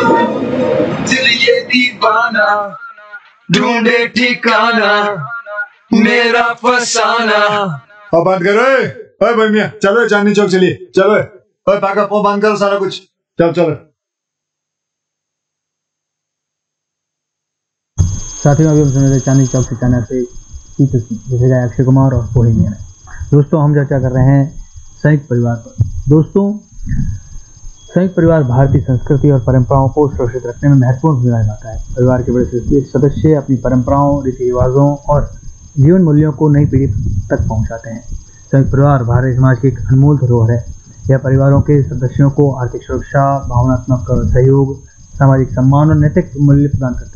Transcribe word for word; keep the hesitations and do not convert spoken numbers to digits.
दिल ये दीवाना ढूंढे ठिकाना मेरा फसाना। अब बात करो। ओए भाई मियां चलो चांदनी चौक चलिए चलो। ओए पाका पो बंद करो सारा कुछ चल चलो। साथियों अभी हम सुन रहे थे चांदनी चौक से चैनल से जैसे अक्षय कुमार और बोहेमियन। दोस्तों हम चर्चा कर रहे हैं संयुक्त परिवार पर। दोस्तों संयुक्त परिवार भारतीय संस्कृति और परंपराओं को सुरक्षित रखने में महत्वपूर्ण भूमिका निभाता है। परिवार के बड़े सदस्य अपनी परंपराओं, रीति रिवाजों और जीवन मूल्यों को नई पीढ़ी तक पहुंचाते हैं। संयुक्त परिवार भारतीय समाज की एक अनमोल धरोहर है। यह परिवारों के सदस्यों को आर्थिक सुरक्षा, भावनात्मक सहयोग, सामाजिक सम्मान और नैतिक मूल्य प्रदान करता है।